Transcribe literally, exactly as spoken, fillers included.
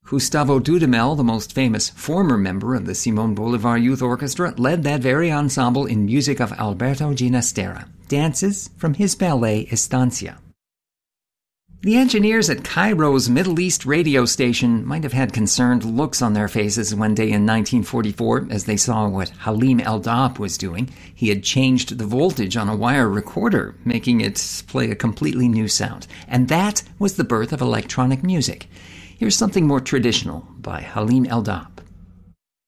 Gustavo Dudamel, the most famous former member of the Simon Bolivar Youth Orchestra, led that very ensemble in music of Alberto Ginastera, dances from his ballet Estancia. The engineers at Cairo's Middle East radio station might have had concerned looks on their faces one day in nineteen forty-four as they saw what Halim Eldab was doing. He had changed the voltage on a wire recorder, making it play a completely new sound. And that was the birth of electronic music. Here's something more traditional by Halim Eldab.